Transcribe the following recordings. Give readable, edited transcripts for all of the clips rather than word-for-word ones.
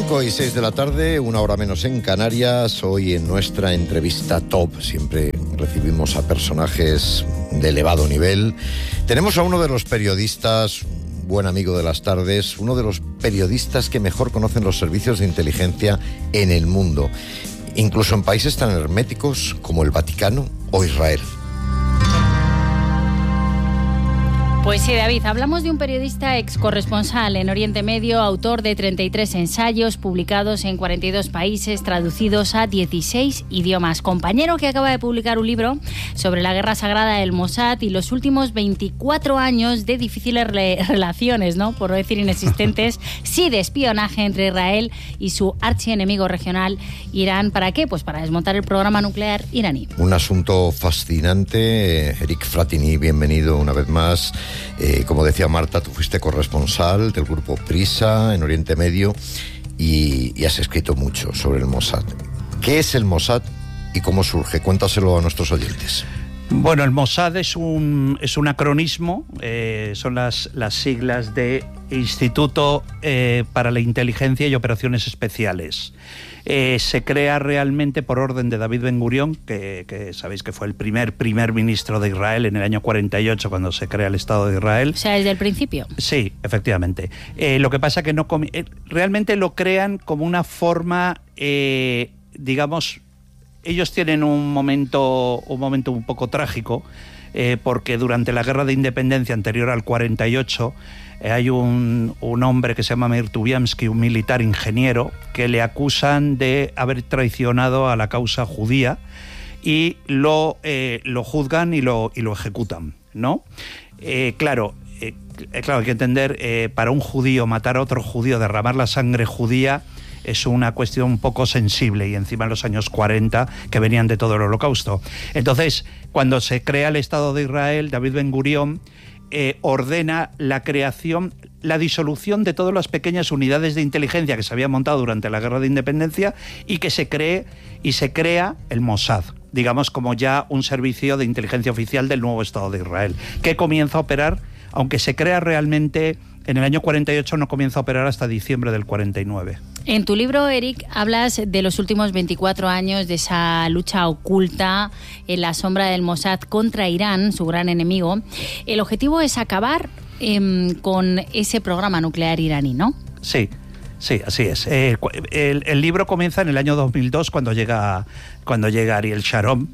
5:06 de la tarde, 1 hora menos en Canarias. Hoy en nuestra entrevista top siempre recibimos a personajes de elevado nivel. Tenemos a uno de los periodistas, buen amigo de las tardes, uno de los periodistas que mejor conocen los servicios de inteligencia en el mundo, incluso en países tan herméticos como el Vaticano o Israel. Pues sí, David, hablamos de un periodista ex corresponsal en Oriente Medio, autor de 33 ensayos publicados en 42 países, traducidos a 16 idiomas. Compañero que acaba de publicar un libro sobre la guerra sagrada del Mossad y los últimos 24 años de difíciles relaciones, ¿no? Por no decir inexistentes, sí, de espionaje entre Israel y su archienemigo regional, Irán. ¿Para qué? Pues para desmontar el programa nuclear iraní. Un asunto fascinante. Eric Fratini, bienvenido una vez más. Como decía Marta, tú fuiste corresponsal del grupo Prisa en Oriente Medio y has escrito mucho sobre el Mossad. ¿Qué es el Mossad y cómo surge? Cuéntaselo a nuestros oyentes. Bueno, el Mossad es un acronismo, son las siglas de Instituto para la Inteligencia y Operaciones Especiales. Se crea realmente por orden de David Ben Gurión, que sabéis que fue el primer ministro de Israel en el año 48, cuando se crea el Estado de Israel. O sea, desde el principio. Sí, efectivamente. Lo que pasa que realmente lo crean como una forma, digamos. Ellos tienen un momento un poco trágico, porque durante la guerra de independencia anterior al 48 hay un hombre que se llama Meir Tubiamski, un militar ingeniero, que le acusan de haber traicionado a la causa judía y lo juzgan y lo ejecutan, ¿no? Claro, hay que entender, para un judío matar a otro judío, derramar la sangre judía, es una cuestión un poco sensible, y encima en los años 40, que venían de todo el Holocausto. Entonces, cuando se crea el Estado de Israel, David Ben Gurión ordena la disolución de todas las pequeñas unidades de inteligencia que se habían montado durante la Guerra de Independencia y que se crea el Mossad, digamos, como ya un servicio de inteligencia oficial del nuevo Estado de Israel, que comienza a operar, aunque se crea realmente en el año 48, no comienza a operar hasta diciembre del 49. En tu libro, Eric, hablas de los últimos 24 años, de esa lucha oculta en la sombra del Mossad contra Irán, su gran enemigo. El objetivo es acabar con ese programa nuclear iraní, ¿no? Sí, así es. El libro comienza en el año 2002, cuando llega Ariel Sharon.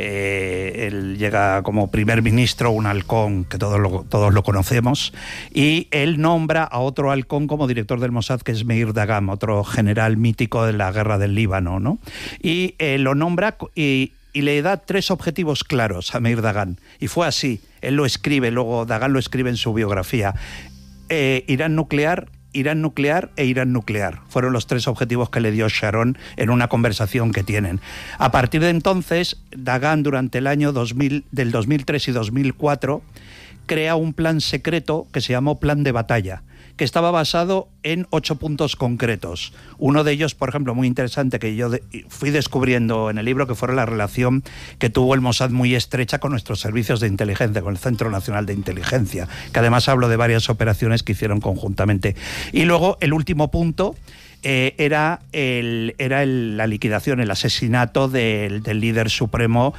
Él llega como primer ministro, un halcón que todos lo conocemos, y él nombra a otro halcón como director del Mossad, que es Meir Dagan, otro general mítico de la guerra del Líbano, ¿no? Y lo nombra y le da 3 objetivos claros a Meir Dagan, y fue así. Él lo escribe, luego Dagan lo escribe en su biografía. Irán nuclear e Irán nuclear. Fueron los 3 objetivos que le dio Sharon en una conversación que tienen. A partir de entonces, Dagan, durante el año del 2003 y 2004, crea un plan secreto que se llamó Plan de Batalla, que estaba basado en 8 puntos concretos. Uno de ellos, por ejemplo, muy interesante, que yo fui descubriendo en el libro, que fue la relación que tuvo el Mossad muy estrecha con nuestros servicios de inteligencia, con el Centro Nacional de Inteligencia, que además hablo de varias operaciones que hicieron conjuntamente. Y luego, el último punto era la liquidación, el asesinato del líder supremo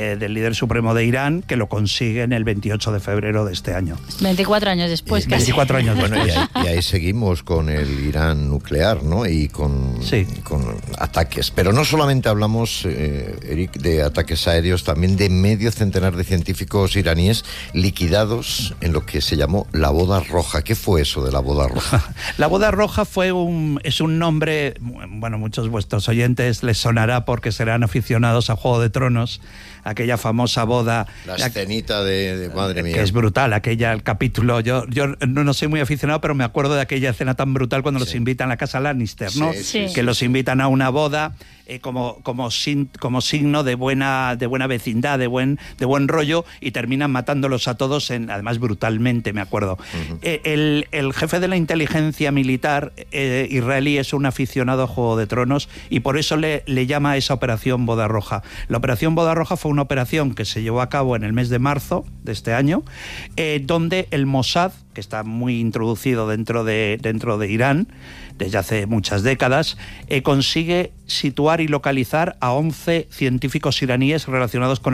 de Irán, que lo consiguen el 28 de febrero de este año. 24 años después. 24 años después. Bueno, y ahí seguimos con el Irán nuclear, ¿no? Y con ataques. Pero no solamente hablamos, Eric, de ataques aéreos, también de medio centenar de científicos iraníes liquidados en lo que se llamó la Boda Roja. ¿Qué fue eso de la Boda Roja? La Boda Roja es un nombre, bueno, muchos de vuestros oyentes les sonará porque serán aficionados a Juego de Tronos, aquella famosa boda. La escenita de madre mía. Que es brutal, el capítulo. Yo no soy muy aficionado, pero me acuerdo de aquella escena tan brutal cuando los invitan a la casa Lannister, ¿no? Sí. Que los invitan a una boda como signo de buena vecindad, de buen rollo, y terminan matándolos a todos, además brutalmente, me acuerdo. Uh-huh. El jefe de la inteligencia militar israelí es un aficionado a Juego de Tronos y por eso le llama a esa operación Boda Roja. La operación Boda Roja fue una operación que se llevó a cabo en el mes de marzo de este año, donde el Mossad, que está muy introducido dentro de Irán desde hace muchas décadas, consigue situar y localizar a 11 científicos iraníes relacionados con